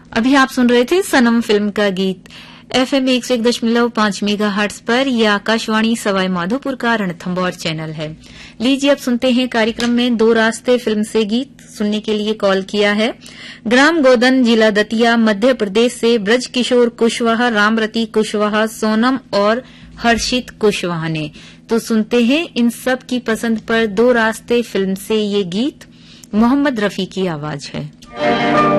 अभी आप सुन रहे थे सनम फिल्म का गीत FM 101.5 मेगाहर्ट्ज पर। यह आकाशवाणी सवाई माधोपुर का रणथंभौर चैनल है। लीजिए अब सुनते हैं कार्यक्रम में दो रास्ते फिल्म से गीत सुनने के लिए कॉल किया है ग्राम गोदन, जिला दतिया, मध्य प्रदेश से ब्रज किशोर कुशवाहा, रामरती कुशवाहा, सोनम और हर्षित कुशवाहा ने। तो सुनते हैं इन सब की पसंद पर दो रास्ते फिल्म से ये गीत। मोहम्मद रफी की आवाज है।